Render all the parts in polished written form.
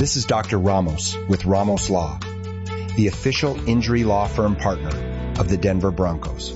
This is Dr. Ramos with Ramos Law, the official injury law firm partner of the Denver Broncos.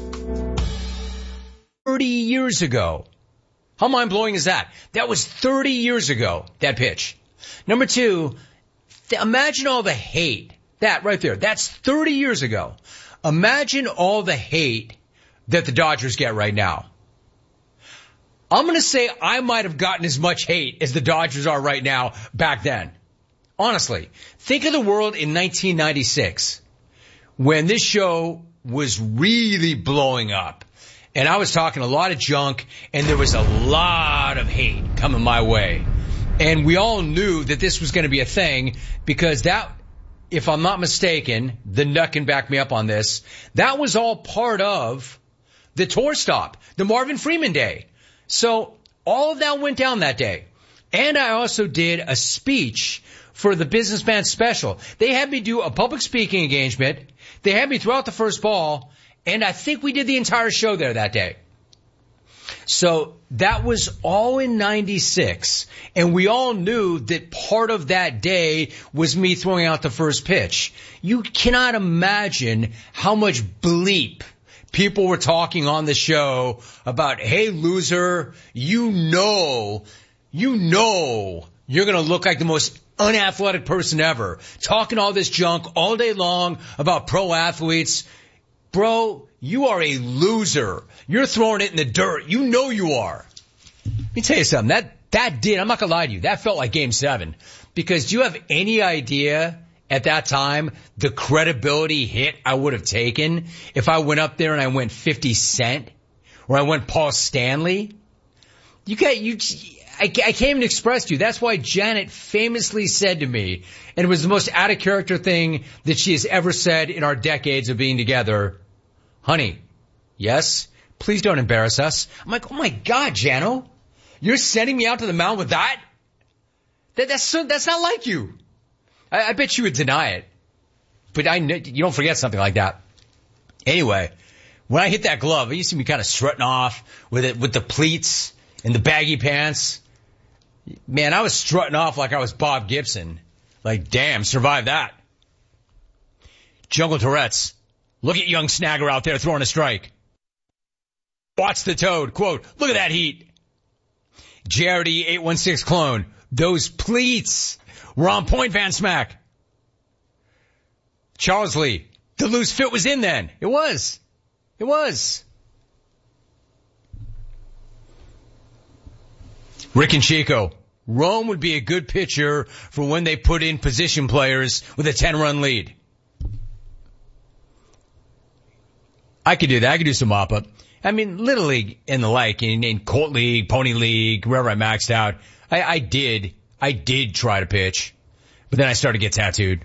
30 years ago. How mind-blowing is that? That was 30 years ago, that pitch. Number two, imagine all the hate. That right there, that's 30 years ago. Imagine all the hate that the Dodgers get right now. I'm going to say I might have gotten as much hate as the Dodgers are right now back then. Honestly, think of the world in 1996 when this show was really blowing up. And I was talking a lot of junk, and there was a lot of hate coming my way. And we all knew that this was going to be a thing because that, if I'm not mistaken, the Nut can back me up on this, that was all part of the tour stop, the Marvin Freeman Day. So all of that went down that day. And I also did a speech for the Businessman Special. They had me do a public speaking engagement. They had me throw out the first ball. And I think we did the entire show there that day. So that was all in 96. And we all knew that part of that day was me throwing out the first pitch. You cannot imagine how much bleep people were talking on the show about, hey, loser, you know you're going to look like the most unathletic person ever. Talking all this junk all day long about pro athletes. Bro, you are a loser. You're throwing it in the dirt. You know you are. Let me tell you something. That did, I'm not going to lie to you, that felt like Game 7. Because do you have any idea at that time the credibility hit I would have taken if I went up there and I went 50 Cent or I went Paul Stanley? I can't even express to you. That's why Janet famously said to me, and it was the most out of character thing that she has ever said in our decades of being together, honey, yes, please don't embarrass us. I'm like, oh my God, Jano, you're sending me out to the mound with that? That's not like you. I bet you would deny it, but you don't forget something like that. Anyway, when I hit that glove, I used to be kind of strutting off with it, with the pleats and the baggy pants. Man, I was strutting off like I was Bob Gibson. Like, damn, survived that. Jungle Tourette's. Look at young Snagger out there throwing a strike. Watch the Toad. Quote, look at that heat. JRD 816 clone. Those pleats were on point, Van Smack. Charles Lee. The loose fit was in then. It was. Rick and Chico. Rome would be a good pitcher for when they put in position players with a 10-run lead. I could do that. I could do some mop-up. I mean, Little League and the like, in Colt League, Pony League, wherever I maxed out, I did try to pitch, but then I started to get tattooed.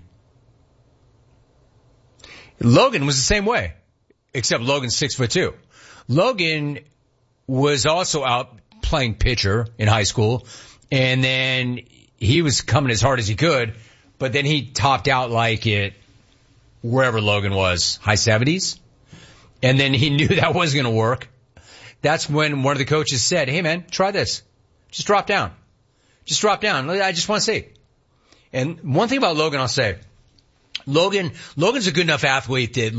Logan was the same way, except Logan's 6'2". Logan was also out playing pitcher in high school, and then he was coming as hard as he could, but then he topped out like it wherever Logan was, high 70s. And then he knew that wasn't going to work. That's when one of the coaches said, hey man, try this. Just drop down. I just want to see. And one thing about Logan I'll say, Logan's a good enough athlete that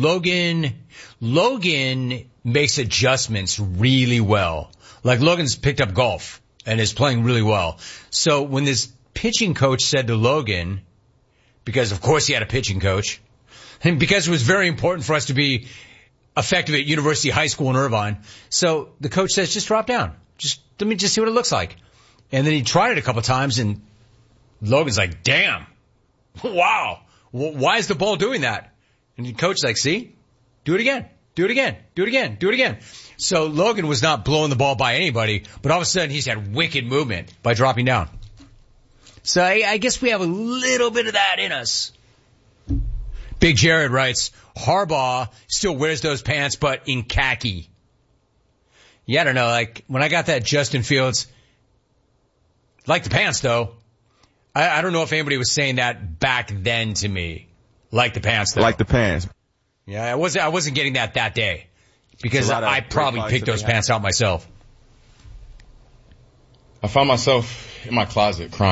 Logan makes adjustments really well. Like Logan's picked up golf and is playing really well. So when this pitching coach said to Logan, because of course he had a pitching coach, and because it was very important for us to be effective at University High School in Irvine, so the coach says, just drop down. Let me see what it looks like. And then he tried it a couple of times, and Logan's like, damn, wow, why is the ball doing that? And the coach's like, see, do it again. So Logan was not blowing the ball by anybody, but all of a sudden he's had wicked movement by dropping down. So I guess we have a little bit of that in us. Big Jared writes, Harbaugh still wears those pants, but in khaki. Yeah, I don't know, like when I got that Justin Fields, like the pants though. I don't know if anybody was saying that back then to me. Like the pants though. Like the pants. Yeah, I wasn't getting that day because I probably picked those pants out myself. I found myself in my closet crying.